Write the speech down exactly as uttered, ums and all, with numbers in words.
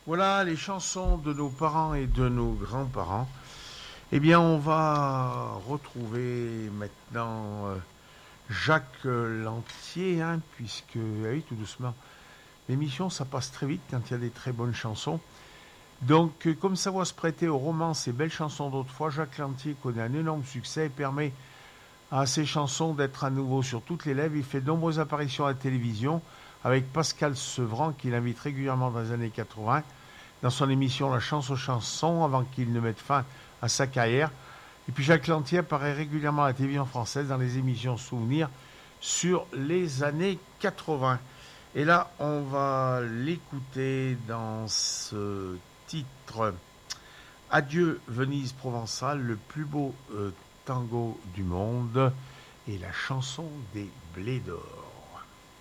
Voilà les chansons de nos parents et de nos grands-parents. Eh bien, on va retrouver maintenant euh, Jacques euh, Lantier, hein, puisque, ah oui, tout doucement, l'émission, ça passe très vite quand il y a des très bonnes chansons. Donc, euh, comme ça va se prêter aux romances et belles chansons d'autrefois, Jacques Lantier connaît un énorme succès et permet à ses chansons d'être à nouveau sur toutes les lèvres. Il fait de nombreuses apparitions à la télévision avec Pascal Sevran, qu'il invite régulièrement dans les années quatre-vingts, dans son émission La Chance aux chansons, avant qu'il ne mette fin à sa carrière. Et puis Jacques Lantier apparaît régulièrement à la télévision française dans les émissions Souvenirs sur les années quatre-vingts. Et là, on va l'écouter dans ce titre Adieu Venise provençale, le plus beau euh, tango du monde et la chanson des blés d'or.